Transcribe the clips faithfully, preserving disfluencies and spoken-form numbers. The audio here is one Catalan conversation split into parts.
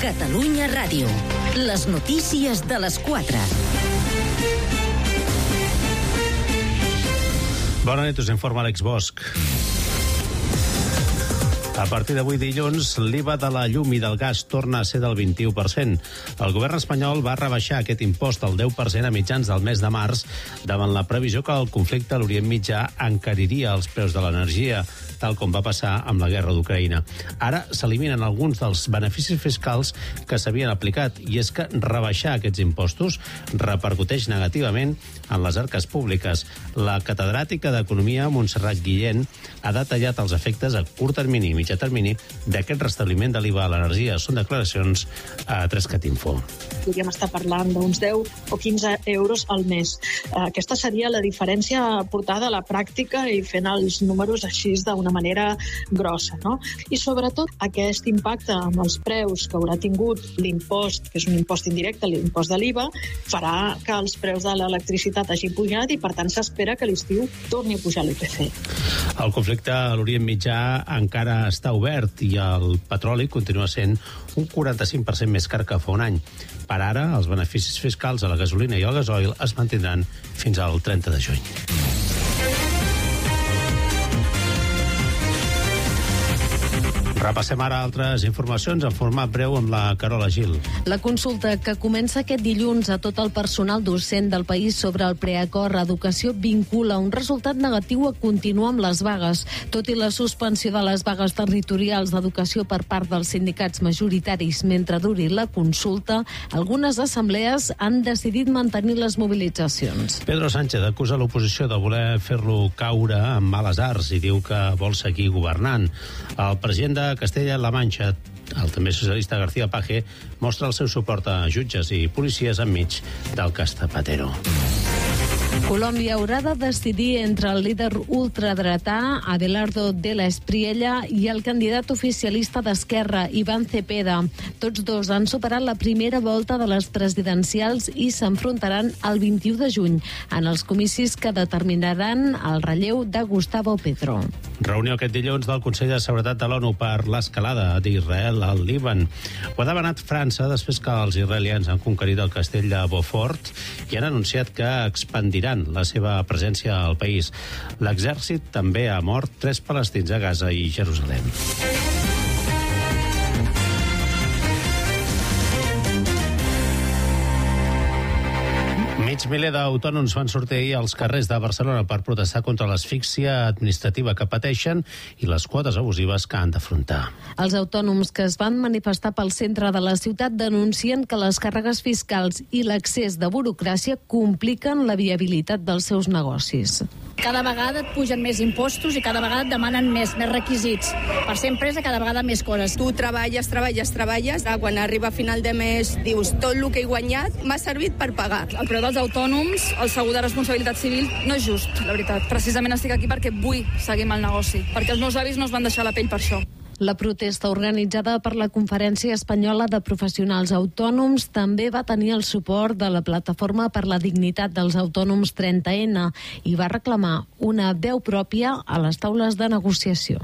Catalunya Ràdio. Les notícies de les quatre. Bona nit, us informa Àlex Bosch. A partir d'avui dilluns, l'I V A de la llum i del gas torna a ser del vint-i-u per cent. El govern espanyol va rebaixar aquest impost al deu per cent a mitjans del mes de març, davant la previsió que el conflicte a l'Orient Mitjà encariria els preus de l'energia, tal com va passar amb la guerra d'Ucraïna. Ara s'eliminen alguns dels beneficis fiscals que s'havien aplicat, i és que rebaixar aquests impostos repercuteix negativament en les arques públiques. La catedràtica d'Economia, Montserrat Guillén, ha detallat els efectes a curt termini i mitjà termini d'aquest restabliment de l'I V A a l'energia. Són declaracions a Trescat Info. Podríem estar parlant d'uns deu o quinze euros al mes. Aquesta seria la diferència portada a la pràctica i fent els números així d'una manera grossa, no? I sobretot aquest impacte amb els preus que haurà tingut l'impost, que és un impost indirecte, l'impost de l'I V A, farà que els preus de l'electricitat hagin pujat i per tant s'espera que a l'estiu torni a pujar l'I P C. El conflicte a l'Orient Mitjà encara està obert i el petroli continua sent un quaranta-cinc per cent més car que fa un any. Per ara, els beneficis fiscals a la gasolina i al gasoil es mantindran fins al trenta de juny. Repassem ara altres informacions en format breu amb la Carola Gil. La consulta que comença aquest dilluns a tot el personal docent del país sobre el preacord a educació vincula un resultat negatiu a continuar amb les vagues. Tot i la suspensió de les vagues territorials d'educació per part dels sindicats majoritaris mentre duri la consulta, algunes assemblees han decidit mantenir les mobilitzacions. Pedro Sánchez acusa l'oposició de voler fer-lo caure amb males arts i diu que vol seguir governant. El president de Castella-La Manxa, el també socialista García Paje, mostra el seu suport a jutges i policies enmig del cas Zapatero. Colòmbia haurà de decidir entre el líder ultradretà Abelardo de la Espriella i el candidat oficialista d'Esquerra, Iván Cepeda. Tots dos han superat la primera volta de les presidencials i s'enfrontaran el vint-i-u de juny en els comicis que determinaran el relleu de Gustavo Petro. Reunió aquest dilluns del Consell de Seguretat de l'ONU per l'escalada d'Israel al Líban. Ho ha demanat França després que els israelians han conquerit el castell de Beaufort i han anunciat que expandiran la seva presència al país. L'exèrcit també ha mort tres palestins a Gaza i Jerusalem. Mig miler d'autònoms van sortir ahir als carrers de Barcelona per protestar contra l'asfíxia administrativa que pateixen i les quotes abusives que han d'afrontar. Els autònoms que es van manifestar pel centre de la ciutat denuncien que les càrregues fiscals i l'accés de burocràcia compliquen la viabilitat dels seus negocis. Cada vegada et pugen més impostos i cada vegada et demanen més, més requisits. Per ser empresa, cada vegada més coses. Tu treballes, treballes, treballes, quan arriba a final de mes dius tot el que he guanyat m'ha servit per pagar. El preu dels autònoms, el segur de responsabilitat civil, no és just, la veritat. Precisament estic aquí perquè vull seguir amb el negoci, perquè els meus avis no es van deixar la pell per això. La protesta organitzada per la Conferència Espanyola de Professionals Autònoms també va tenir el suport de la Plataforma per la Dignitat dels Autònoms trenta ena i va reclamar una veu pròpia a les taules de negociació.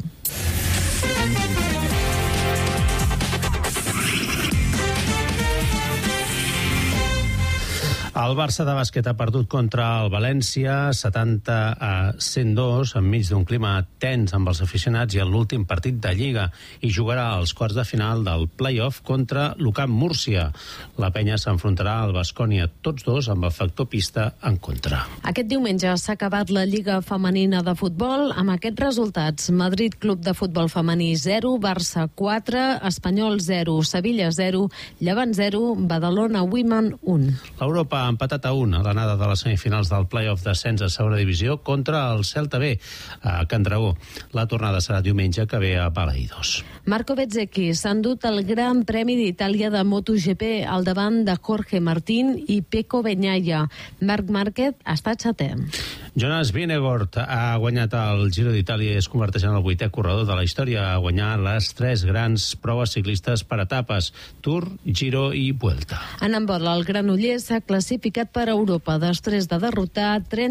El Barça de bàsquet ha perdut contra el València setanta a cent dos enmig d'un clima tens amb els aficionats i en l'últim partit de Lliga, i jugarà als quarts de final del play-off contra l'Ucamp Múrcia. La penya s'enfrontarà al Baskonia, tots dos amb el factor pista en contra. Aquest diumenge s'ha acabat la Lliga Femenina de Futbol amb aquests resultats: Madrid Club de Futbol Femení zero, Barça quatre, Espanyol zero, Sevilla zero, Llevant zero, Badalona Women un. L'Europa ha empatat a un a l'anada de les semifinals del play-off d'ascens a segona divisió contra el Celta B a Can Dragó. La tornada serà diumenge que ve a Balaïdos. Marco Bezzecchi s'ha endut el Gran Premi d'Itàlia de MotoGP al davant de Jorge Martín i Pecco Bagnaia. Marc Márquez ha estat setè. Jonas Vingegaard ha guanyat el Giro d'Itàlia i es converteix en el vuitè corredor de la història a guanyar les tres grans proves ciclistes per etapes: Tour, Giro i Vuelta. En handbol, el Granollers s'ha classificat per Europa després de derrotar trenta